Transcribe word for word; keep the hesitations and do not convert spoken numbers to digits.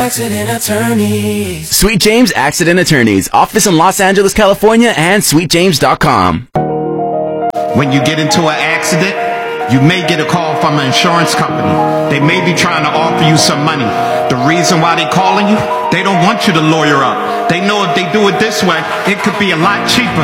Accident Attorneys. Sweet James Accident Attorneys. Office in Los Angeles, California, and sweet james dot com. When you get into an accident, you may get a call from an insurance company. They may be trying to offer you some money. The reason why they're calling you, they don't want you to lawyer up. They know if they do it this way, it could be a lot cheaper.